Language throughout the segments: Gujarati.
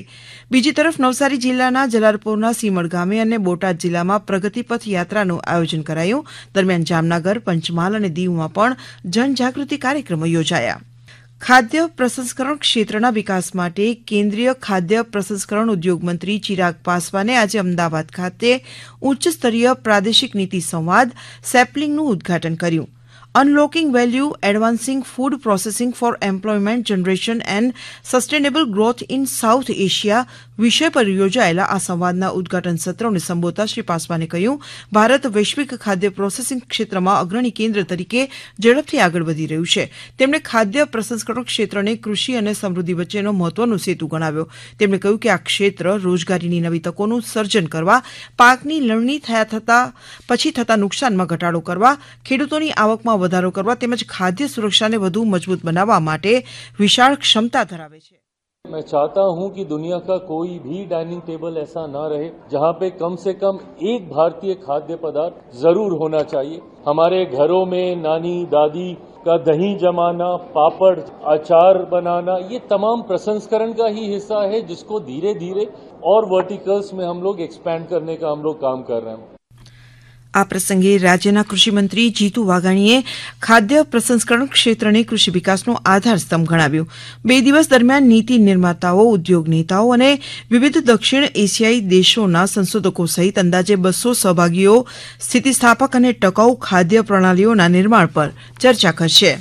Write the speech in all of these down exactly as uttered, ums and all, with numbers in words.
બીજી તરફ નવસારી જિલ્લાના જલાલપોરના સીમળ ગામે અને બોટાદ જિલ્લામાં પ્રગતિપથ યાત્રાનું આયોજન કરાયું. દરમિયાન જામનગર, પંચમહાલ અને દીવમાં પણ જનજાગૃતિ કાર્યક્રમો યોજાયા. ખાદ્ય પ્રસંસ્કરણ ક્ષેત્રના વિકાસ માટે કેન્દ્રીય ખાદ્ય પ્રસંસ્કરણ ઉદ્યોગ મંત્રી ચિરાગ પાસવાને આજે અમદાવાદ ખાતે ઉચ્ચ સ્તરીય પ્રાદેશિક નીતિ સંવાદ સેપલિંગનું ઉદઘાટન કર્યું. Unlocking value એડવાન્સિંગ food processing four employment generation and sustainable growth in south Asia વિષય પર યોજાયેલા આ સંવાદના ઉદઘાટન સત્રોને સંબોધતા શ્રી પાસવાને કહ્યું, ભારત વૈશ્વિક ખાદ્ય પ્રોસેસિંગ ક્ષેત્રમાં અગ્રણી કેન્દ્ર તરીકે ઝડપથી આગળ વધી રહ્યું છે. તેમણે ખાદ્ય પ્રસંસ્કરણ ક્ષેત્રને કૃષિ અને સમૃદ્ધિ વચ્ચેનો મહત્વનો સેતુ ગણાવ્યો. તેમણે કહ્યું કે આ ક્ષેત્ર રોજગારીની નવી તકોનું સર્જન કરવા, પાકની લણણી થયા થતા પછી થતા નુકસાનમાં ઘટાડો કરવા, ખેડૂતોની આવકમાં વધારો કરવા તેમજ ખાદ્ય સુરક્ષાને વધુ મજબૂત બનાવવા માટે વિશાળ ક્ષમતા ધરાવે છે. मैं चाहता हूं कि दुनिया का कोई भी डाइनिंग टेबल ऐसा ना रहे जहां पे कम से कम एक भारतीय खाद्य पदार्थ जरूर होना चाहिए. हमारे घरों में नानी दादी का दही जमाना, पापड़, अचार बनाना, ये तमाम प्रसंस्करण का ही हिस्सा है जिसको धीरे धीरे और वर्टिकल्स में हम लोग एक्सपैंड करने का हम लोग काम कर रहे हैं. આ પ્રસંગે રાજ્યના કૃષિમંત્રી જીતુ વાઘાણીએ ખાદ્ય પ્રસંસ્કરણ ક્ષેત્રને કૃષિ વિકાસનો આધારસ્તંભ ગણાવ્યું. બે દિવસ દરમિયાન નીતિ નિર્માતાઓ, ઉદ્યોગ નેતાઓ અને વિવિધ દક્ષિણ એશિયાઈ દેશોના સંશોધકો સહિત અંદાજે બસો સહભાગીઓ સ્થિતિસ્થાપક અને ટકાઉ ખાદ્ય પ્રણાલીઓના નિર્માણ પર ચર્ચા કરશે.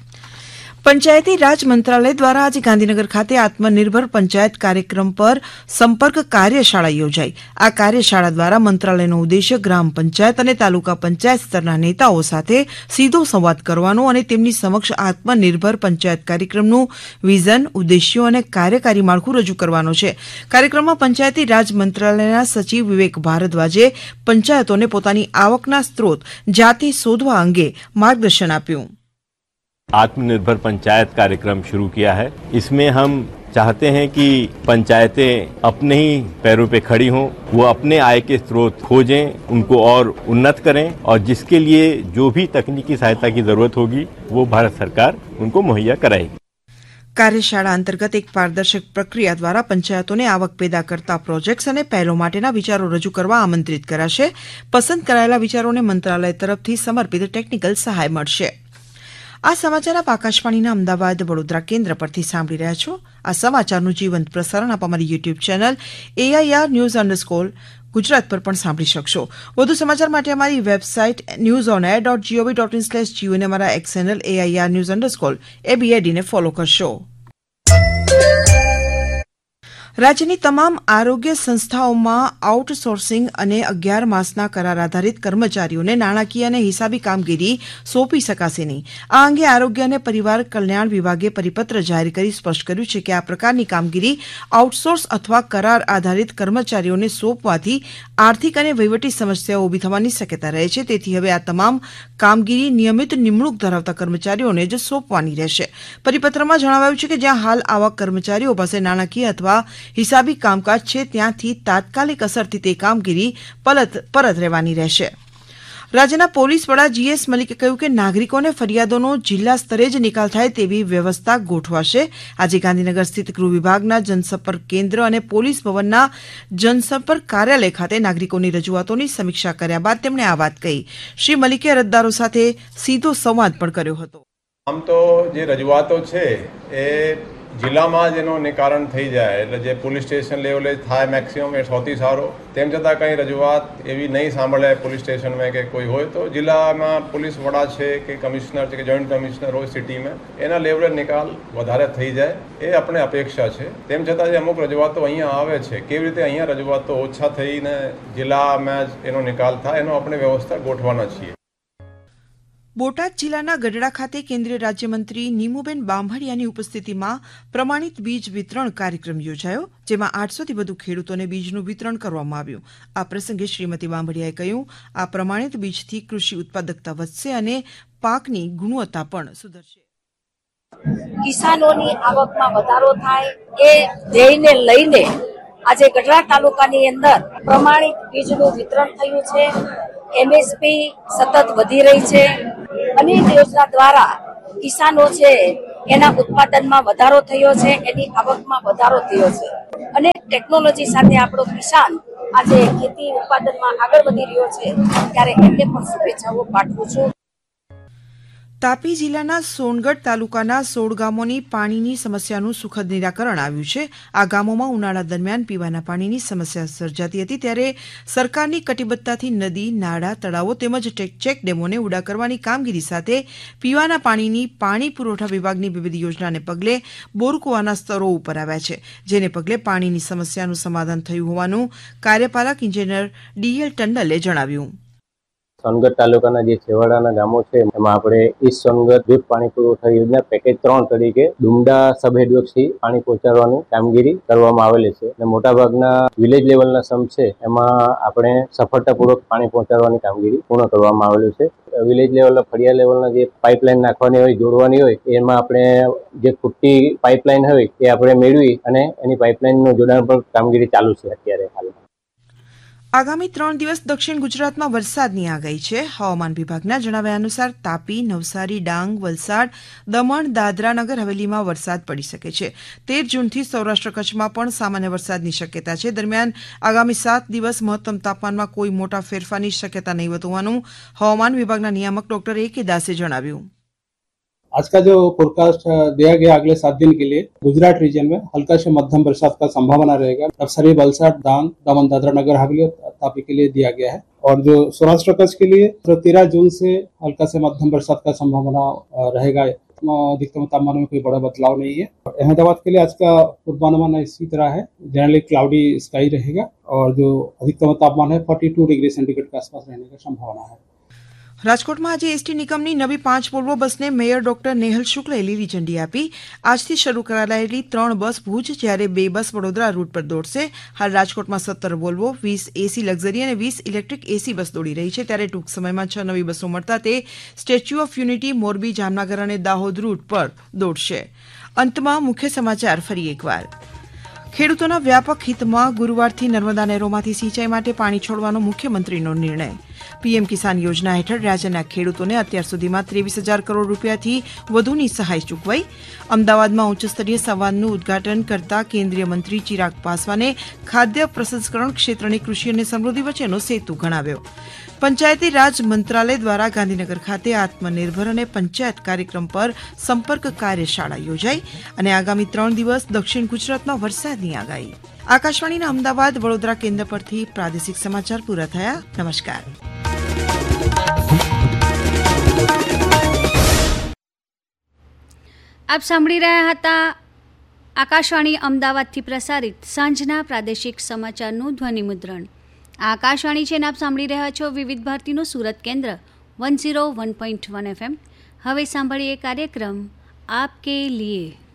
પંચાયતી રાજ મંત્રાલય દ્વારા આજે ગાંધીનગર ખાતે આત્મનિર્ભર પંચાયત કાર્યક્રમ પર સંપર્ક કાર્યશાળા યોજાઈ. આ કાર્યશાળા દ્વારા મંત્રાલયનો ઉદ્દેશ્ય ગ્રામ પંચાયત અને તાલુકા પંચાયત સ્તરના નેતાઓ સાથે સીધો સંવાદ કરવાનો અને તેમની સમક્ષ આત્મનિર્ભર પંચાયત કાર્યક્રમનું વિઝન, ઉદ્દેશ્યો અને કાર્યકારી માળખું રજૂ કરવાનો છે. કાર્યક્રમમાં પંચાયતી રાજ મંત્રાલયના સચિવ વિવેક ભારદ્વાજે પંચાયતોને પોતાની આવકના સ્ત્રોત જાતે શોધવા અંગે માર્ગદર્શન આપ્યું. आत्मनिर्भर पंचायत कार्यक्रम शुरू किया है. इसमें हम चाहते हैं कि पंचायतें अपने ही पैरों पे खड़ी हों, वो अपने आय के स्रोत खोजें, उनको और उन्नत करें और जिसके लिए जो भी तकनीकी सहायता की जरूरत होगी वो भारत सरकार उनको मुहैया कराएगी. કાર્યશાળા અંતર્ગત એક પારદર્શક પ્રક્રિયા દ્વારા પંચાયતોને આવક પેદા કરતા પ્રોજેક્ટ્સ અને પહેલો માટેના વિચારો રજૂ કરવા આમંત્રિત કરાશે. પસંદ કરાયેલા વિચારોને મંત્રાલય તરફથી સમર્પિત ટેકનિકલ સહાય મળશે. આ સમાચાર આપ આકાશવાણીના અમદાવાદ વડોદરા કેન્દ્ર પરથી સાંભળી રહ્યા છો. આ સમાચારનું જીવંત પ્રસારણ આપ અમારી YouTube channel AIR news underscore Gujarat પર પણ સાંભળી શકશો. વધુ સમાચાર માટે અમારી website news on air dot GOV dot in slash Jio અને અમારા x channel AIR news underscore એબીએડીને follow કરશો. રાજ્યની તમામ આરોગ્ય સંસ્થાઓમાં આઉટસોર્સિંગ અને અગિયાર માસના કરાર આધારિત કર્મચારીઓને નાણાકીય અને હિસાબી કામગીરી સોંપી શકાશે નહીં. આ અંગે આરોગ્ય અને પરિવાર કલ્યાણ વિભાગે પરિપત્ર જાહેર કરી સ્પષ્ટ કર્યું છે કે આ પ્રકારની કામગીરી આઉટસોર્સ અથવા કરાર આધારિત કર્મચારીઓને સોંપવાથી આર્થિક અને વહીવટી સમસ્યાઓ ઉભી થવાની શક્યતા રહે છે. તેથી હવે આ તમામ કામગીરી નિયમિત નિમણૂક ધરાવતા કર્મચારીઓને જ સોંપવાની રહેશે. પરિપત્રમાં જણાવાયું છે કે જ્યાં હાલ આવા કર્મચારીઓ પાસે નાણાકીય અથવા હિસાબી કામકાજ છે ત્યાંથી તાત્કાલિક અસરથી તે કામગીરી પરત રહેવાની રહેશે. રાજ્યના પોલીસ વડા જીએસ મલિકે કહ્યું કે નાગરિકોને ફરિયાદોનો જિલ્લા સ્તરે જ નિકાલ થાય તેવી વ્યવસ્થા ગોઠવાશે. આજે ગાંધીનગર સ્થિત ગૃહ વિભાગના જનસંપર્ક કેન્દ્ર અને પોલીસ ભવનના જનસંપર્ક કાર્યાલય ખાતે નાગરિકોની રજૂઆતોની સમીક્ષા કર્યા બાદ તેમણે આ વાત કહી. શ્રી મલિકે અરજદારો સાથે સીધો સંવાદ પણ કર્યો હતો. આમ તો જે રજૂઆતો છે એ જિલ્લામાં જ એનું નિકારણ થઈ જાય એટલે જે પોલીસ સ્ટેશન લેવલે થાય મેક્સિમમ એ સૌથી સારો. તેમ છતાં કંઈ રજૂઆત એવી નહીં સાંભળે પોલીસ સ્ટેશનમાં કે કોઈ હોય તો જિલ્લામાં પોલીસ વડા છે કે કમિશનર છે કે જોઈન્ટ કમિશનર હોય સિટીમાં એના લેવલે નિકાલ વધારે થઈ જાય એ આપણે અપેક્ષા છે. તેમ છતાં જે અમુક રજૂઆતો અહીંયા આવે છે કેવી રીતે અહીંયા રજૂઆતો ઓછા થઈને જિલ્લામાં જ એનો નિકાલ થાય એનો આપણે વ્યવસ્થા ગોઠવાના છીએ. બોટાદ જિલ્લાના ગઢડા ખાતે કેન્દ્રીય રાજ્યમંત્રી નીમુબેન બાંભણિયાની ઉપસ્થિતિમાં પ્રમાણિત બીજ વિતરણ કાર્યક્રમ યોજાયો, જેમાં આઠસોથી વધુ ખેડૂતોને બીજનું વિતરણ કરવામાં આવ્યું. આ પ્રસંગે શ્રીમતી બાંભણિયાએ કહ્યું, આ પ્રમાણિત બીજથી કૃષિ ઉત્પાદકતા વધશે અને પાકની ગુણવત્તા પણ સુધરશે. કિસાનોની આવકમાં વધારો થાય એ ધ્યેયને લઈને આજે ગઢડા તાલુકાની અંદર પ્રમાણિત બીજનું વિતરણ થયું છે. એમએસપી સતત વધી રહી છે. અનેક યોજના દ્વારા કિસાનો છે એના ઉત્પાદનમાં વધારો થયો છે, એની આવકમાં વધારો થયો છે અને ટેકનોલોજી સાથે આપણો કિસાન આજે ખેતી ઉત્પાદનમાં આગળ વધી રહ્યો છે, ત્યારે એમને પણ શુભેચ્છાઓ પાઠવું છું. તાપી જિલ્લાના સોનગઢ તાલુકાના સોળ ગામોની પાણીની સમસ્યાનું સુખદ નિરાકરણ આવ્યું છે. આ ગામોમાં ઉનાળા દરમિયાન પીવાના પાણીની સમસ્યા સર્જાતી હતી, ત્યારે સરકારની કટિબદ્ધતાથી નદી, નાળા, તળાવો તેમજ ચેકડેમોને ઉડા કરવાની કામગીરી સાથે પીવાના પાણીની પાણી પુરવઠા વિભાગની વિવિધ યોજનાને પગલે બોરકુવાના સ્તરો ઉપર આવ્યા છે, જેને પગલે પાણીની સમસ્યાનું સમાધાન થયું હોવાનું કાર્યપાલક ઇજનેર ડીએલ ટંડલે જણાવ્યું. સોનગઢ તાલુકાના જે છેવાડાના ગામો છે એમાં આપણે ઈસ્ટ સોનગઢ દૂધ પાણી પુરવઠા યોજના પેકેજ ત્રણ તરીકે ડુમડા સબ હેડવર્કથી પાણી પહોંચાડવાની કામગીરી કરવામાં આવેલી છે અને મોટાભાગના વિલેજ લેવલના સમ છે એમાં આપણે સફળતાપૂર્વક પાણી પહોંચાડવાની કામગીરી પૂર્ણ કરવામાં આવેલું છે. વિલેજ લેવલના ફળિયા લેવલના જે પાઇપલાઇન નાખવાની હોય, જોડવાની હોય, એમાં આપણે જે ખૂટતી પાઇપલાઇન હોય એ આપણે મેળવી અને એની પાઇપલાઇનનું જોડાણ પર કામગીરી ચાલુ છે અત્યારે હાલમાં. આગામી ત્રણ દિવસ દક્ષિણ ગુજરાતમાં વરસાદની આગાહી છે. હવામાન વિભાગના જણાવ્યા અનુસાર તાપી, નવસારી, ડાંગ, વલસાડ, દમણ, દાદરા નગર હવેલીમાં વરસાદ પડી શકે છે. તેર જૂનથી સૌરાષ્ટ્ર કચ્છમાં પણ સામાન્ય વરસાદની શક્યતા છે. દરમિયાન આગામી સાત દિવસ મહત્તમ તાપમાનમાં કોઈ મોટા ફેરફારની શક્યતા નહીં હોવાનું હવામાન વિભાગના નિયામક डॉक्टर ए के दासे जણાવ્યું. आज का जो फोरकास्ट दिया गया अगले सात दिन के लिए गुजरात रीजन में हल्का से मध्यम बरसात का संभावना रहेगा. नवसारी, वलसाड, डांग, दमन, दादरा नगर हवेली और तापी के लिए दिया गया है. और जो सौराष्ट्र कच्छ के लिए तो तेरह जून से हल्का से मध्यम बरसात का संभावना रहेगा. अधिकतम तापमान में कोई बड़ा बदलाव नहीं है. अहमदाबाद के लिए आज का पूर्वानुमान इसी तरह है. जनरली क्लाउडी स्काई रहेगा और जो अधिकतम तापमान है फोर्टी टू डिग्री सेंटीग्रेड के आसपास रहने की संभावना है. રાજકોટમાં આજે એસટી નિગમની નવી પાંચ વોલ્વો બસને મેયર ડોક્ટર નેહલ શુક્લે લીલી ઝંડી આપી. આજથી શરૂ કરાયેલી ત્રણ બસ ભુજ, જ્યારે બે બસ વડોદરા રૂટ પર દોડશે. હાલ રાજકોટમાં સત્તર વોલ્વો, વીસ એસી લક્ઝરી અને વીસ ઇલેક્ટ્રિક એસી બસ દોડી રહી છે, ત્યારે ટૂંક સમયમાં છ નવી બસો મળતા તે statue of unity, Morbi, Jamnagar અને દાહોદ રૂટ પર દોડશે. અંતમાં મુખ્ય સમાચાર ફરી એકવાર. ખેડૂતોના વ્યાપક હિતમાં ગુરુવારથી નર્મદા નહેરોમાંથી સિંચાઈ માટે પાણી છોડવાનો મુખ્યમંત્રીનો નિર્ણય. પીએમ કિસાન યોજના હેઠળ રાજ્યના ખેડૂતોને અત્યાર સુધીમાં ત્રેવીસ હજાર કરોડ રૂપિયાથી વધુની સહાય ચૂકવાઈ. અમદાવાદમાં ઉચ્ચસ્તરીય સંવાદનું ઉદઘાટન કરતા કેન્દ્રીય મંત્રી ચિરાગ પાસવાને ખાદ્ય પ્રસંસ્કરણ ક્ષેત્રની કૃષિ અને સમૃદ્ધિ વચ્ચેનો સેતુ ગણાવ્યો. પંચાયતી રાજ મંત્રાલય દ્વારા ગાંધીનગર ખાતે આત્મનિર્ભર અને પંચાયત કાર્યક્રમ પર સંપર્ક કાર્યશાળા યોજાઈ. અને આગામી ત્રણ દિવસ દક્ષિણ ગુજરાતમાં વરસાદની આગાહી. આકાશવાણીના અમદાવાદ, વડોદરા કેન્દ્ર પરથી પ્રાદેશિક સમાચાર પૂરા થયા. નમસ્કાર. આપ સાંભળી રહ્યા હતા આકાશવાણી અમદાવાદથી પ્રસારિત સાંજના પ્રાદેશિક સમાચારનું ધ્વનિમુદ્રણ. આકાશવાણી છે ને આપ સાંભળી રહ્યા છો વિવિધ ભારતીનું સુરત કેન્દ્ર one zero one point one FM. હવે સાંભળીએ કાર્યક્રમ આપકે લીએ.